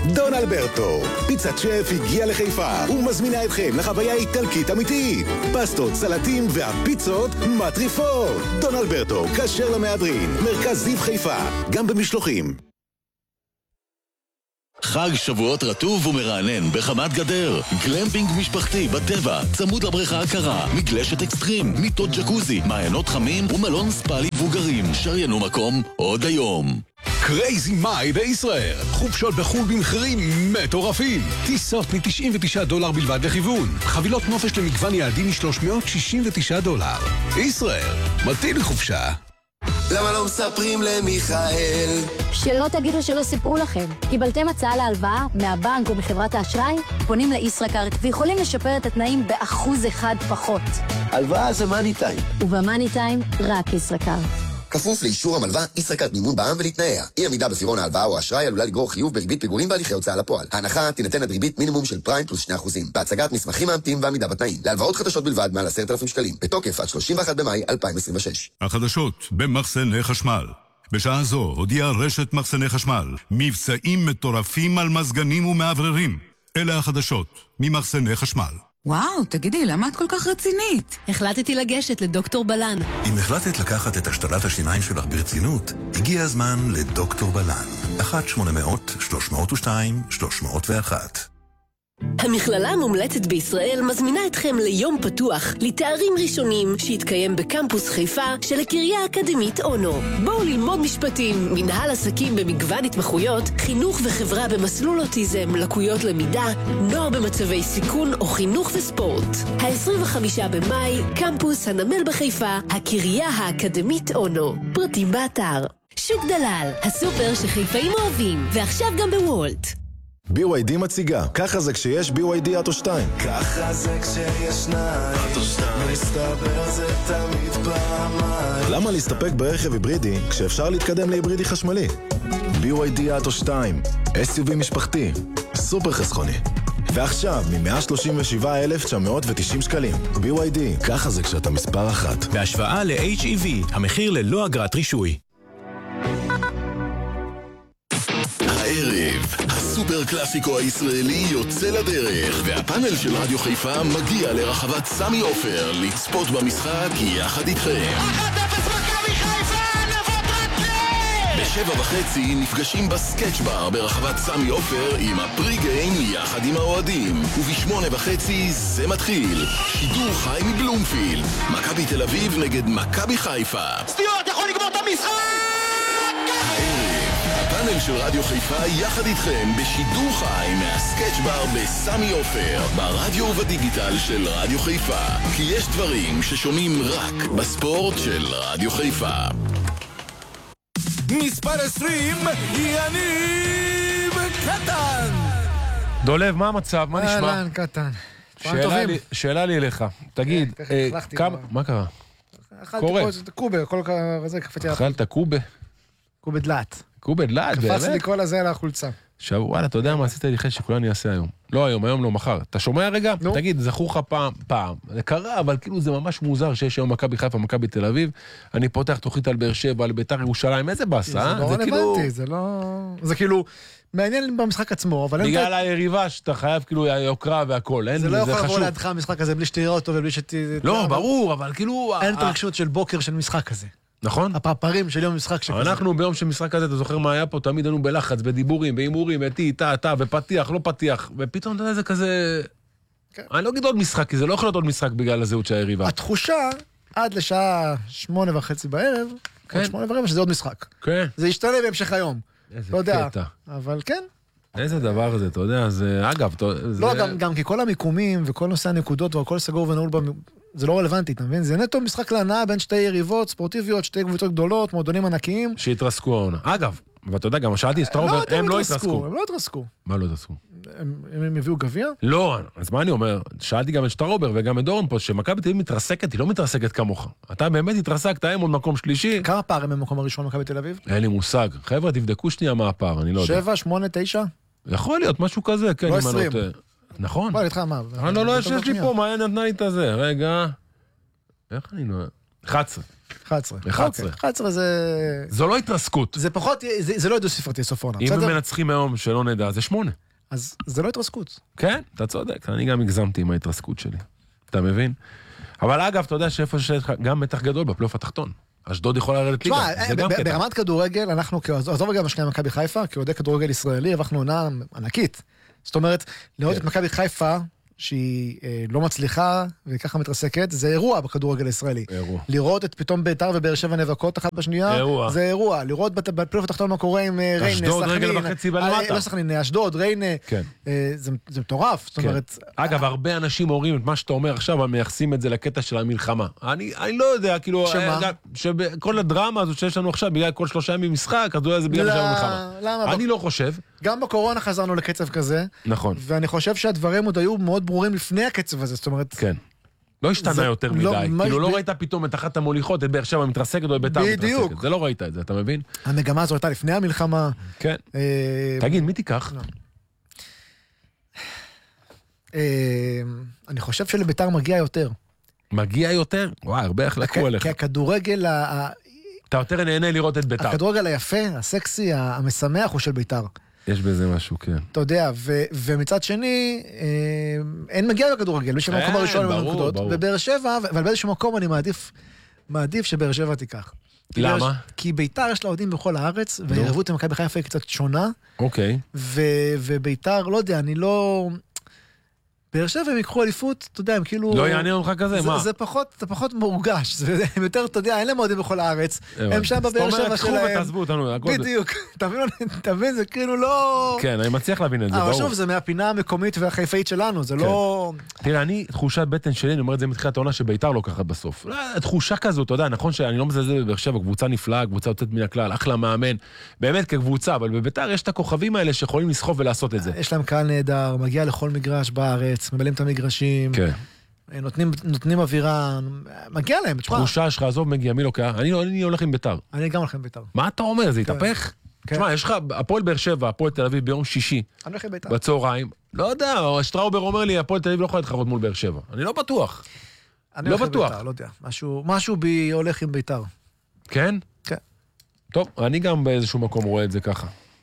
דון אלברטו, פיצת שף הגיע לחיפה ומזמינה אתכם לחוויה איטלקית אמיתית. פסטות, סלטים והפיצות מטריפות. דון אלברטו, כשר למהדרין, מרכז זיו חיפה, גם במשלוחים. חג שבועות רטוב ומרענן בחמת גדר. גלמפינג משפחתי בטבע, צמוד לבריכה הקרה, מגלשת אקסטרים, מיטות ג'קוזי, מעיינות חמים ומלון ספא לבוגרים. שריינו מקום עוד היום. קרייזי מאי בישראל. חופשות בחול במחירים מטורפים. טיסות $99 בלבד לכיוון. חבילות נופש למגוון יעדים $369. ישראל, מתאים לחופשה. למה לא מספרים למיכאל? שלא תגידו שלא סיפרו לכם. קיבלתם הצעה להלוואה מהבנק או מחברת האשראי? פונים לישראכרט ויכולים לשפר את התנאים ב1% פחות. הלוואה זה מאני טיים. ובמאני טיים רק ישראכרט. כפוף לאישור המלווה, ישראכרט מימון בע"מ ולתנאיה. אי עמידה בפירעון ההלוואה או האשראי עלולה לגרור חיוב בריבית פיגורים בהליכי הוצאה לפועל. ההנחה תינתן עד ריבית מינימום של פריים פלוס 2%. בהצגת מסמכים מאמתים ועמידה בתנאים. להלוואות חדשות בלבד מעל 10,000 שקלים. בתוקף עד 31 במאי 2026. החדשות במחסני חשמל. בשעה זו הודיעה רשת מחסני חשמל מבצעים מטורפים על מזגנים ומעבררים. אלה החדשות ממחסני חשמל. וואו, תגידי, למה את כל כך רצינית? החלטתי לגשת לדוקטור בלן. אם החלטת לקחת את השתלת השיניים שלך ברצינות, הגיע הזמן לדוקטור בלן. 1-800-302-301. המכללה המומלצת בישראל מזמינה אתכם ליום פתוח לתארים ראשונים שיתקיים בקמפוס חיפה של הקריה האקדמית אונו. בואו ללמוד משפטים, מנהל עסקים במגוון התמחויות, חינוך וחברה במסלול אוטיזם, לקויות למידה, נוער במצבי סיכון או חינוך וספורט. ה-25 במאי, קמפוס הנמל בחיפה, הקריה האקדמית אונו. פרטים באתר. שוק דלל, הסופר שחיפאים אוהבים, ועכשיו גם בוולט. BYD מציגה, ככה זה כשיש BYD אוטו 2. ככה זה כשיש שניים, מסתבר זה תמיד פעמיים. למה להסתפק ברכב היברידי כשאפשר להתקדם להיברידי חשמלי? BYD אוטו 2, SUV משפחתי, סופר חסכוני. ועכשיו מ-137,990 שקלים. BYD, ככה זה כשאתה מספר אחת. בהשוואה ל-HEV, המחיר ללא אגרת רישוי. הערב, הסופר קלאסיקו הישראלי יוצא לדרך, והפאנל של רדיו חיפה מגיע לרחבת סמי עופר לצפות במשחק יחד איתכם. 1-0 מכבי חיפה, נבות רטלר! ב7:30 נפגשים בסקץ' בר ברחבת סמי עופר עם הפרי-גיים יחד עם האוהדים. וב8:30 זה מתחיל. שידור חי מבלומפילד. מכבי תל אביב נגד מכבי חיפה. סטיוארט יכול לגמור את המשחק! הפאנל של רדיו חיפה יחד איתכם בשידור חי מהסקץ' בר בסמי עופר, ברדיו ובדיגיטל של רדיו חיפה. כי יש דברים ששומעים רק בספורט של רדיו חיפה. מספר 20, יניב קטן. דולב, מה המצב? מה נשמע? אהלן, קטן. שאלה לי אליך. תגיד, מה קרה? אכלתי קובה, כל כזה קפתי. אכלת קובה? קובה דלת. קובה דלת, באמת? קפץ לי כל הזה על החולצה. עכשיו, וואלה, אתה יודע מה עשית לי חשק שכולנו יעשה היום. לא היום, היום לא מחר. אתה שומע רגע? תגיד, זכור לך פעם. זה קרה, אבל כאילו זה ממש מוזר שיש היום מכבי חיפה, מכבי תל אביב. אני פותח תוכנית על באר שבע, על ביתר ירושלים. איזה באסה, זה לא רלוונטי, זה לא... זה כאילו... מעניין במשחק עצמו, אבל... בגלל היריבה שאתה חייב כאילו יוקרה והכל, זה לא יכול לבוא לידך המשחק הזה בלי שתראה אותו ובלי לא, ברור, אבל כאילו... אין את הרגשות של בוקר של משחק כזה. נכון? הפרפרים של יום משחק שכזה. אנחנו ביום של משחק כזה, אתה זוכר מה היה פה? תמיד היינו בלחץ, בדיבורים, באימורים, אתה, ופתיח, לא פתיח, ופתאום אתה יודע, זה כזה... אני לא אגיד עוד משחק, כי זה לא יכול להיות עוד משחק בגלל הזהות של היריבה. התחושה, עד לשעה 8:30 בערב, עוד 8:15, שזה עוד משחק. כן. זה ישתנה בהמשך היום. איזה לא יודע, קטע. אבל כן. איזה דבר זה, אתה יודע, זה... אגב, לא, גם כי כל המיקומים וכל נושא הנקודות והכל סגור ונעול זה לא רלוונטי, אתה מבין? זה נטו משחק להנאה בין שתי יריבות ספורטיביות, שתי קבוצות גדולות, מועדונים ענקיים. שהתרסקו העונה. אגב, ואתה יודע, גם שאלתי סטרובר, הם לא התרסקו. הם לא התרסקו. מה לא התרסקו? הם הביאו גביע? לא, אז מה אני אומר? שאלתי גם את שטרובר וגם את דורון פה, שמכבי תל אביב מתרסקת, היא לא מתרסקת כמוך. אתה באמת התרסקת, הם עוד מקום שלישי. כמה פער הם במקום הראשון מכבי תל אביב? אין לי מושג. חבר'ה, תבדקו שנייה מה הפער, אני לא יודע. 7, 8, 9? יכול להיות, משהו כזה, כן. לא 20. נכון. בוא, איתך מה? לא, יש לי פה, מה נתנה לי את הזה? רגע. איך אני לא... 11. 11 זה... זו לא התרסקות. זה פחות, זה לא ידעו ספרתי סוף עונה. אם הם מנצחים היום שלא נדע, זה 8. אז זה לא התרסקות. כן, אתה צודק, אני גם הגזמתי עם ההתרסקות שלי. אתה מבין? אבל אגב, אתה יודע שאיפה שיש גם מתח גדול בפלייאוף התחתון. אשדוד יכולה לרדת ליגה, זה גם קטע. ברמת כדורגל, אנחנו, עזוב גם השנייה מכבי חיפה, כאוהדי כדורגל ישראלי, הרווחנו עונה ענקית. זאת אומרת, לראות את מכבי חיפה, שהיא לא מצליחה וככה מתרסקת, זה אירוע בכדורגל הישראלי. לראות את פתאום ביתר ובאר שבע נאבקות אחת בשנייה, זה אירוע. לראות בפלייאוף התחתון מה קורה עם ריינה, אשדוד רגל וחצי בלמטה. לא סכנין, אשדוד, ריינה, זה מטורף. זאת אומרת... אגב, הרבה אנשים אומרים את מה שאתה אומר עכשיו, אבל מייחסים את זה לקטע של המלחמה. אני לא יודע, כאילו, שכל הדרמה הזו שיש לנו עכשיו, בגלל כל 3 ימים משחק, אז זה בגלל המלחמה. אני לא חושב. גם בקורונה חזרנו לקצב כזה. נכון. ואני חושב שהדברים עוד היו מאוד ברורים לפני הקצב הזה, זאת אומרת... כן. לא השתנה יותר מדי. כאילו לא ראית פתאום את אחת המוליכות, את באר שבע מתרסקת או את ביתר מתרסקת. זה לא ראית את זה, אתה מבין? המגמה הזו הייתה לפני המלחמה. כן. תגיד, מי תיקח? אני חושב שלביתר מגיע יותר. מגיע יותר? וואי, הרבה החלקו עליך. כי הכדורגל... אתה יותר נהנה לראות את ביתר. הכדורגל היפה, הסקסי, המשמח הוא של ביתר. יש בזה משהו, כן. אתה יודע, ומצד שני, אין מגיע בכדורגל, בשביל המקום הראשון בנקודות, ובאר שבע, אבל באיזשהו מקום אני מעדיף שבאר שבע תיקח. למה? כי ביתר יש לה אוהדים בכל הארץ, והערבות עם מכבי חיפה היא קצת שונה. אוקיי. וביתר, לא יודע, אני לא... באר שבע הם יקחו אליפות, אתה יודע, הם כאילו... לא יעניין אותך כזה, מה? זה פחות מורגש, הם יותר, אתה יודע, אין להם אוהדים בכל הארץ, הם שם בבאר שבע שלהם. זאת אומרת, קחו ותעזבו אותנו. בדיוק, אתה מבין, זה כאילו לא... כן, אני מצליח להבין את זה, ברור. אבל שוב, זה מהפינה המקומית והחיפאית שלנו, זה לא... תראה, תחושת בטן שלי, אני אומר את זה מתחילת העונה שביתר לא ככה בסוף. תחושה כזו, אתה יודע, נכון שאני לא מזלזל בבאר שבע, קבוצה נפלאה, קבוצה יוצאת מן הכלל, אחלה מאמן, באמת כקבוצה, אבל בביתר יש את הכוכבים האלה שיכולים לסחוב ולעשות את זה. יש להם קהל נהדר, מגיע לכל מגרש בארץ, מבלים את המגרשים, נותנים אווירה, מגיע להם. תחושה שלך, עזוב מגיע, מי לוקח? אני הולך עם ביתר. אני גם הולך עם ביתר. מה אתה אומר? זה יתהפך? תשמע, יש לך הפועל באר שבע, הפועל תל אביב ביום שישי, בצהריים, לא יודע, שטראובר אומר לי, הפועל תל אביב לא יכולה להתחרות מול באר שבע. אני לא בטוח. לא בטוח. לא יודע. משהו בי הולך עם ביתר. כן? כן. טוב, אני גם באיזשהו מקום רואה את זה ככה.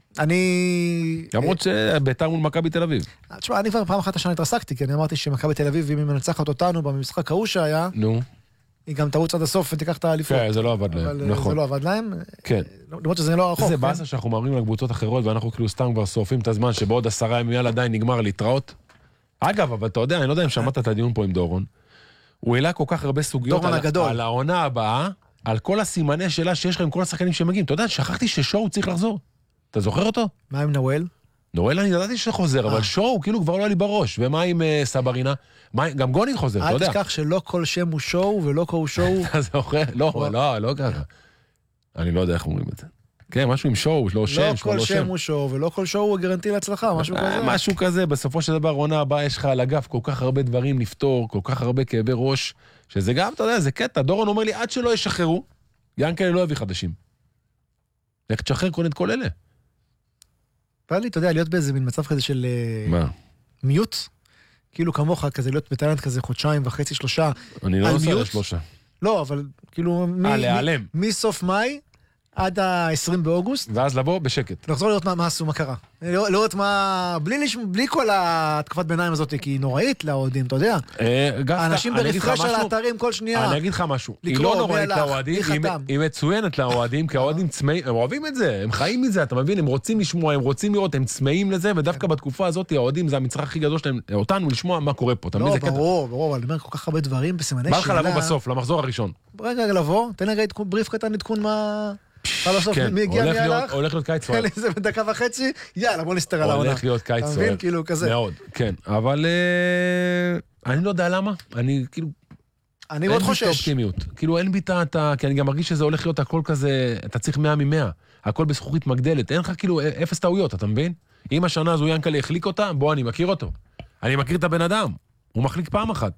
למרות שביתר מול מכבי תל אביב. תשמע, אני כבר פעם אחת השנה התרסקתי, כי אני אמרתי שמכבי תל אביב, אם היא מנצחת אותנו במשחק ההוא שהיה, היא גם תרוץ עד הסוף ותיקח את האליפות. כן, זה לא עבד להם, נכון. זה לא עבד להם, למרות שזה לא רחוק. זה באסה שאנחנו מאמרים לקבוצות אחרות, ואנחנו כאילו סתם כבר שורפים את הזמן, שבעוד 10 ימים יאללה עדיין נגמר להתראות. אגב, אבל אתה יודע, אני לא יודע אם שמעת את הדיון פה עם דורון, הוא העלה כל כך הרבה סוגיות על העונה הבאה, על כל הסימני שאלה שיש לך עם כל השחקנים שמגיעים. אתה יודע, שכחתי ששואו צריך לחזור. אתה זוכר אותו? מה עם נואל? נואל אני ידעתי שחוזר, אבל שואו כאילו כבר לא היה לי בראש. ומה עם סברינה? גם גונין חוזר, אתה יודע. אל תשכח שלא כל שם הוא שואו ולא כל שואו... אתה זוכר? לא ככה. אני לא יודע איך אומרים את זה. כן, משהו עם שואו, לא שם. לא כל שם הוא שואו ולא כל שואו הוא גרנטי להצלחה, משהו כזה. משהו כזה, בסופו של דבר עונה הבאה יש לך על הגף כל כך הרבה דברים לפתור, כל כך הרבה כאבי ראש, שזה גם, אתה יודע, זה קטע. דורון אומר לי, עד שלא ישחררו, ינקלה לא יביא חדשים. איך תשחרר את כל אלה? בא לי, אתה יודע, להיות באיזה מין מצב כזה של... מה? מיוט? כאילו כמוך, כזה להיות בתאילנד כזה 2.5-3. אני לא עושה ל3. לא, אבל כאילו... להיעלם. מסוף מאי עד ה-20 באוגוסט. ואז לבוא בשקט. לחזור לראות מה עשו, מה קרה. לראות מה... בלי כל התקופת ביניים הזאת, כי היא נוראית לאוהדים, אתה יודע. האנשים ברפרש על האתרים כל שנייה. אני אגיד לך משהו. היא לא נוראית לאוהדים, היא מצוינת לאוהדים, כי האוהדים צמאים, הם אוהבים את זה, הם חיים מזה, אתה מבין? הם רוצים לשמוע, הם רוצים לראות, הם צמאים לזה, ודווקא בתקופה הזאת, האוהדים זה המצרך הכי גדול שלהם, אותנו לשמוע מה קורה פה. לא, ברור, אבל אני אומר כל כך הרבה דברים בסימני שאלה. בא לך לבוא בסוף, למחזור הראשון. רגע, לבוא, תן רגע בריף קטן עדכון מה... כן, הולך להיות קיץ סוער. זה בדקה וחצי, יאללה, בוא נסתר על העונה. הולך להיות קיץ סוער. תבין, כאילו, כזה. מאוד, כן. אבל אני לא יודע למה, אני כאילו... אני מאוד חושש. אין בי את האופטימיות. כאילו, אין בי את ה... כי אני גם מרגיש שזה הולך להיות הכל כזה, אתה צריך 100 מ-100. הכל בזכוכית מגדלת. אין לך כאילו 0 טעויות, אתה מבין? אם השנה הזו ינקלה החליק אותה, בוא, אני מכיר אותו. אני מכיר את הבן אדם. הוא מחליק פעם אחת.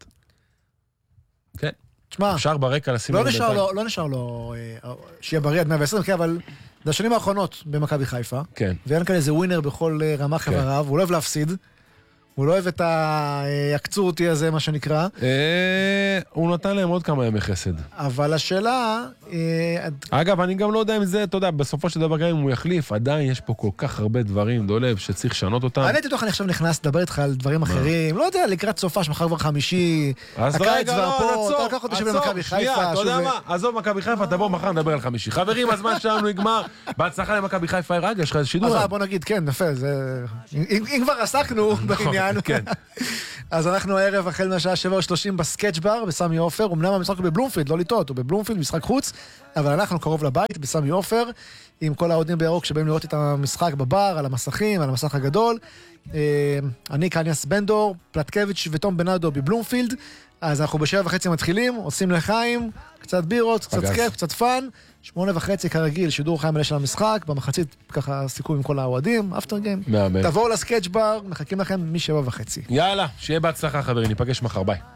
כן. תשמע, אפשר ברקע לשים... לא נשאר לו שיהיה בריא עד 120, אבל זה השנים האחרונות במכבי חיפה. כן. וינקלה זה ווינר בכל רמה חבריו, הוא לא אוהב להפסיד. הוא לא אוהב את היקצו אותי הזה, מה שנקרא. הוא נתן להם עוד כמה ימי חסד. אבל השאלה... אגב, אני גם לא יודע אם זה, אתה יודע, בסופו של דבר גם אם הוא יחליף, עדיין יש פה כל כך הרבה דברים, דולב, שצריך לשנות אותם. אני עכשיו נכנס לדבר איתך על דברים אחרים, לא יודע, לקראת סופה שמחר כבר חמישי, הקיץ והפורט, אתה לקח אותי שבמכבי חיפה. אתה יודע מה, עזוב מכבי חיפה, תבוא מחר נדבר על חמישי. חברים, הזמן שלנו נגמר, בהצלחה למכבי חיפה, רגע, יש לך איזה שידור. אז בוא נגיד, כן, נפה, אם כבר עסקנו בעניין, אז אנחנו הערב החל מהשעה 7:30 בסקץ' בר בסמי עופר, אמנם המשחק הוא בבלומפילד, לא לטעות, הוא בבלומפילד, משחק חוץ, אבל אנחנו קרוב לבית בסמי עופר, עם כל האוהדים בירוק שבאים לראות את המשחק בבר, על המסכים, על המסך הגדול. אני קניאס בנדור, פלטקביץ' ותום בנאדו בבלומפילד, אז אנחנו ב7:30 מתחילים, עושים לחיים, קצת בירות, קצת כיף, קצת פאן, 8:30 כרגיל, שידור חיים מלא של המשחק, במחצית ככה סיכום עם כל האוהדים, אפטר גיים. תבואו לסקץ' בר, מחכים לכם מ7:30. יאללה, שיהיה בהצלחה חברים, ניפגש מחר, ביי.